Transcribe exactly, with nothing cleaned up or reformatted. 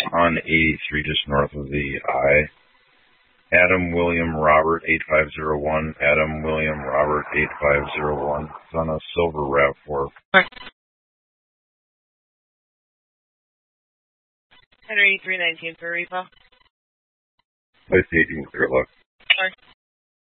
on eighty-three, just north of the I. Adam William Robert eight five zero one. Adam William Robert eight five zero one. It's on a silver RAV four. Henry three nineteen for repo. Place eighteen, clear luck. Sorry.